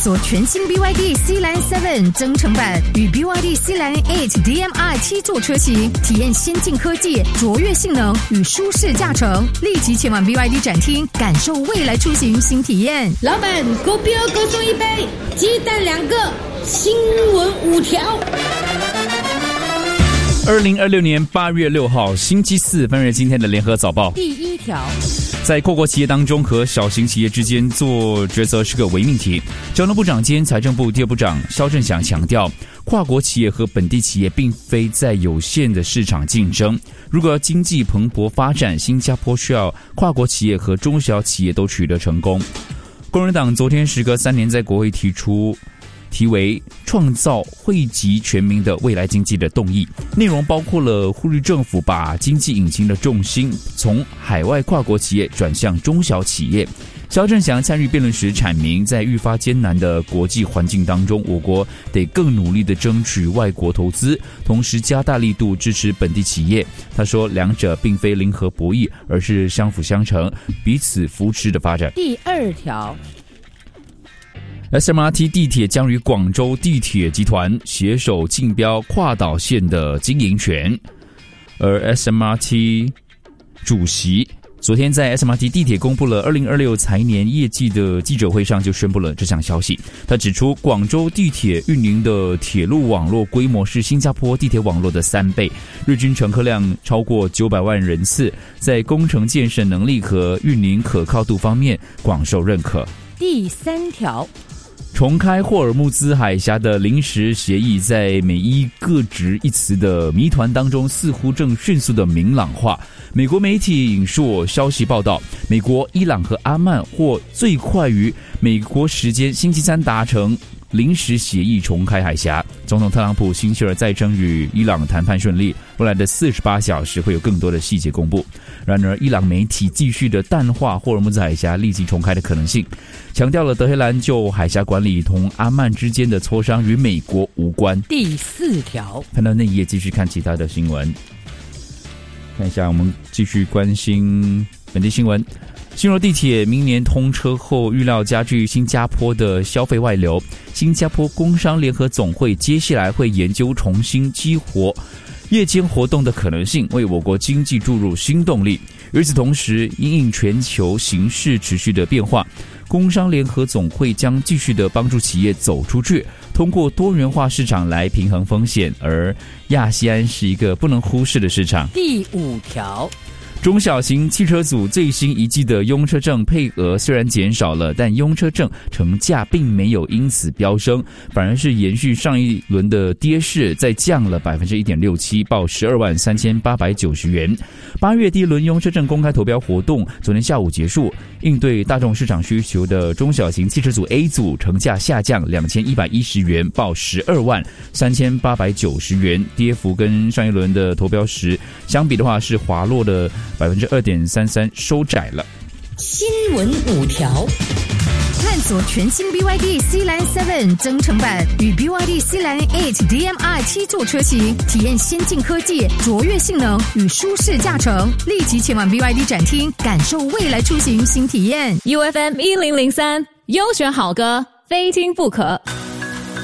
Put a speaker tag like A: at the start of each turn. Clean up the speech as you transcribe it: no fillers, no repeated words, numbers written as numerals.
A: 索全新 BYD Sealand 7增程版与 BYD Sealand 8 DM-i 7座车型，体验先进科技、卓越性能与舒适驾乘。立即前往 BYD 展厅，感受未来出行新体验。
B: 老板，狗标各送一杯，鸡蛋2个，新闻5条。
C: 2026年8月6号星期四，分为今天的联合早报。
A: 第1条，
C: 在跨国企业当中和小型企业之间做抉择是个伪命题。交通部长兼财政部第二部长肖振祥强调，跨国企业和本地企业并非在有限的市场竞争。如果要经济蓬勃发展，新加坡需要跨国企业和中小企业都取得成功。工人党昨天时隔3年在国会提出题为创造惠及全民的未来经济的动议，内容包括了呼吁政府把经济引擎的重心从海外跨国企业转向中小企业。肖振祥参与辩论时阐明，在愈发艰难的国际环境当中，我国得更努力地争取外国投资，同时加大力度支持本地企业。他说，两者并非零和博弈，而是相辅相成，彼此扶持的发展。
A: 第2条
C: ，SMRT 地铁将与广州地铁集团携手竞标跨岛线的经营权，而 SMRT 主席昨天在 SMRT 地铁公布了2026财年业绩的记者会上就宣布了这项消息。他指出，广州地铁运营的铁路网络规模是新加坡地铁网络的3倍，日均乘客量超过900万人次，在工程建设能力和运营可靠度方面广受认可。
A: 第3条，
C: 重开霍尔木兹海峡的临时协议，在美伊各执一词的谜团当中，似乎正迅速的明朗化。美国媒体引述消息报道，美国、伊朗和阿曼或最快于美国时间星期三达成临时协议重开海峡。总统特朗普星期二再称与伊朗谈判顺利，未来的48小时会有更多的细节公布。然而，伊朗媒体继续的淡化霍尔木兹海峡立即重开的可能性，强调了德黑兰就海峡管理同阿曼之间的磋商与美国无关。
A: 第4条，
C: 看到那一页，继续看其他的新闻。看一下，我们继续关心本地新闻。新罗地铁明年通车后，预料加剧新加坡的消费外流。新加坡工商联合总会接下来会研究重新激活夜间活动的可能性，为我国经济注入新动力。与此同时，因应全球形势持续的变化，工商联合总会将继续的帮助企业走出去，通过多元化市场来平衡风险，而亚细安是一个不能忽视的市场。
A: 第5条，
C: 中小型汽车组最新一季的拥车证配额虽然减少了，但拥车证成价并没有因此飙升，反而是延续上一轮的跌势，再降了 1.67%， 报123890元。8月第一轮拥车证公开投标活动昨天下午结束，应对大众市场需求的中小型汽车组 A 组成价下降2110元，报123890元，跌幅跟上一轮的投标时相比的话是滑落的2.33%，收窄了。
B: 新闻5条，
A: 探索全新 BYD Sealand 7增程版与 BYD Sealand 8 DM-i 7座车型，体验先进科技、卓越性能与舒适驾乘。立即前往 BYD 展厅，感受未来出行新体验。
D: UFM 1003，优选好歌，非听不可。